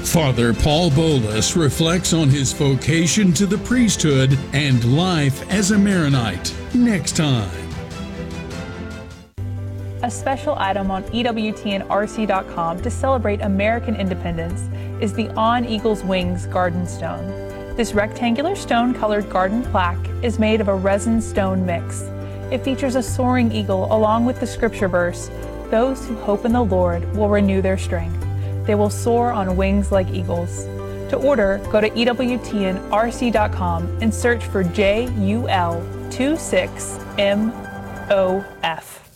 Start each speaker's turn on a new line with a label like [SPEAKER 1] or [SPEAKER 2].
[SPEAKER 1] Father Paul Bolus reflects on his vocation to the priesthood and life as a Maronite. Next time.
[SPEAKER 2] A special item on EWTNRC.com to celebrate American independence is the On Eagle's Wings garden stone. This rectangular stone-colored garden plaque is made of a resin stone mix. It features a soaring eagle along with the scripture verse, "Those who hope in the Lord will renew their strength. They will soar on wings like eagles." To order, go to EWTNRC.com and search for JUL26MOF.